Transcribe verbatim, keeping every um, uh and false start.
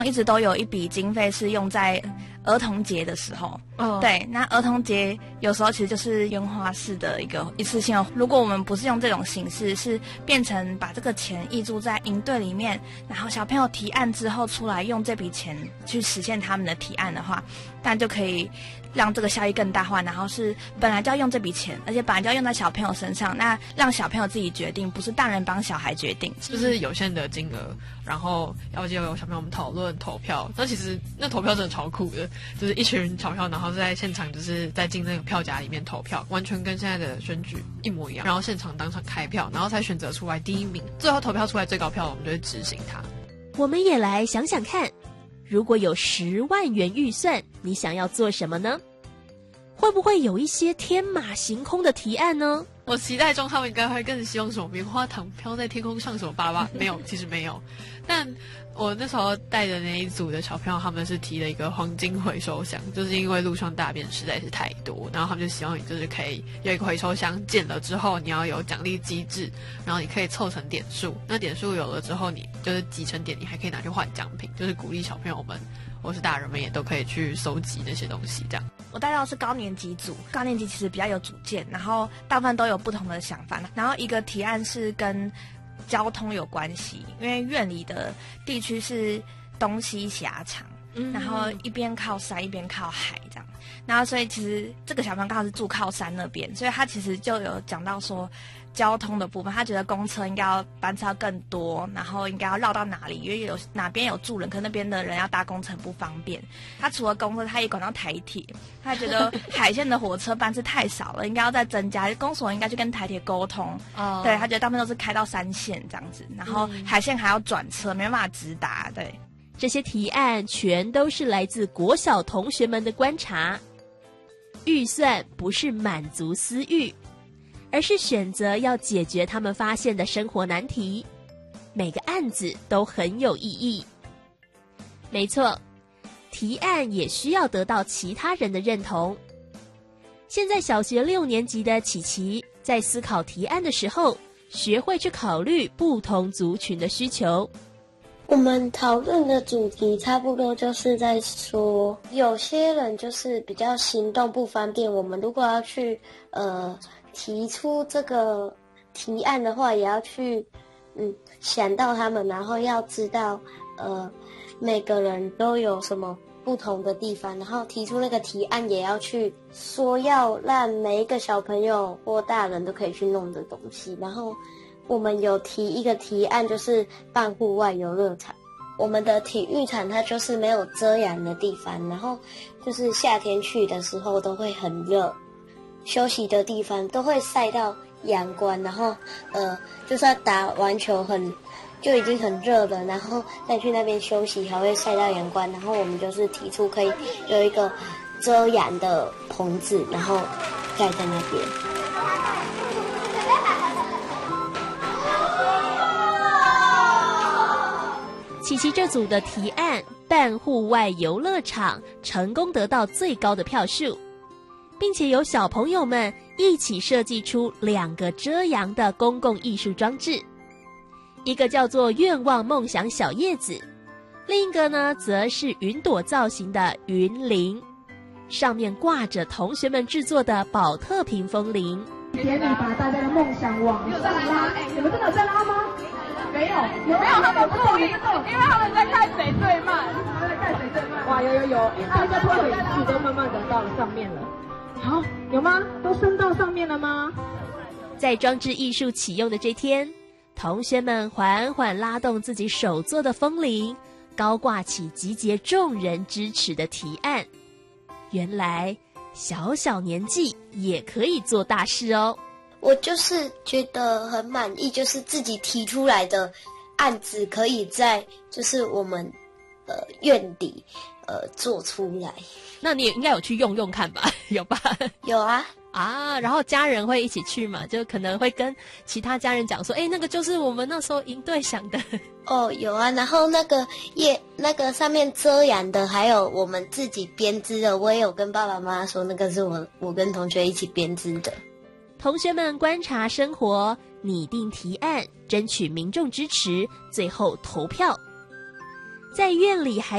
一直都有一笔经费是用在儿童节的时候。 哦， 对，那儿童节有时候其实就是烟花式的一个一次性。如果我们不是用这种形式，是变成把这个钱挹注在营队里面，然后小朋友提案之后出来用这笔钱去实现他们的提案的话，那就可以让这个效益更大化。然后是本来就要用这笔钱，而且本来就要用在小朋友身上，那让小朋友自己决定，不是大人帮小孩决定， 就是有限的金额，然后要借由小朋友们讨论投票。那其实那投票真的超酷的，就是一群小朋友，然后在现场就是在进那个票夹里面投票，完全跟现在的选举一模一样。然后现场当场开票，然后才选择出来第一名，最后投票出来最高票，我们就会执行它。 我们也来想想看，如果有十万元预算，你想要做什么呢？会不会有一些天马行空的提案呢？ 我期待中他们应该会更希望什么棉花糖飘在天空上什么巴拉巴拉，没有，其实没有。但我那时候带的那一组的小朋友，他们是提了一个黄金回收箱，就是因为路上大便实在是太多，然后他们就希望你就是可以有一个回收箱，建了之后你要有奖励机制，然后你可以凑成点数，那点数有了之后，你就是集成点，你还可以拿去换奖品，就是鼓励小朋友们或是大人们也都可以去收集那些东西这样。 我带到的是高年级组，高年级其实比较有主见，然后大部分都有不同的想法。然后一个提案是跟交通有关系，因为院里的地区是东西狭长，嗯、然后一边靠山一边靠海这样，然后所以其实这个小朋友刚好是住靠山那边，所以他其实就有讲到说交通的部分，他觉得公车应该要班次要更多，然后应该要绕到哪里，因为有哪边有住人，可是那边的人要搭公车不方便。他除了公车，他也管到台铁，他觉得海线的火车班次太少了，应该要再增加，公所应该去跟台铁沟通。哦，对，他觉得大部分都是开到三线这样子，然后海线还要转车，没办法直达。对， 这些提案全都是来自国小同学们的观察。预算不是满足私欲，而是选择要解决他们发现的生活难题，每个案子都很有意义。没错，提案也需要得到其他人的认同。现在小学六年级的琪琪在思考提案的时候，学会去考虑不同族群的需求。 我们讨论的主题差不多就是在说，有些人就是比较行动不方便，我们如果要去呃提出这个提案的话，也要去嗯想到他们，然后要知道呃每个人都有什么不同的地方，然后提出那个提案也要去说要让每一个小朋友或大人都可以去弄的东西。然后我们有提一个提案，就是办户外游乐场。我们的体育场它就是没有遮阳的地方，然后就是夏天去的时候都会很热，休息的地方都会晒到阳光，然后呃就算打完球很就已经很热了，然后再去那边休息还会晒到阳光，然后我们就是提出可以有一个遮阳的棚子，然后盖在那边。 琪琪这组的提案办户外游乐场成功得到最高的票数，并且有小朋友们一起设计出两个遮阳的公共艺术装置，一个叫做愿望梦想小叶子，另一个呢则是云朵造型的云铃，上面挂着同学们制作的宝特瓶风铃。 典礼把大家的梦想往上拉，你们真的有在拉吗？没有，有没有？他们故意，因为他们在看谁最慢，他们在看谁最慢。哇，有有有，大家拖着仪器都慢慢的到了上面了。好，有吗？都升到上面了吗？ 在装置艺术启用的这天，同学们缓缓拉动自己手做的风铃，高挂起集结众人支持的提案。原来小小年纪也可以做大事哦。 我就是觉得很满意，就是自己提出来的案子可以在就是我们呃院里呃做出来。 那你也应该有去用用看吧？有吧？ 有啊。 啊，然后家人会一起去嘛，就可能会跟其他家人讲说，哎，那个就是我们那时候营队想的。 哦，有啊，然后那个叶那个上面遮阳的，还有我们自己编织的，我也有跟爸爸妈妈说，那个是我我跟同学一起编织的。 同学们观察生活，拟定提案，争取民众支持，最后投票。 在院里还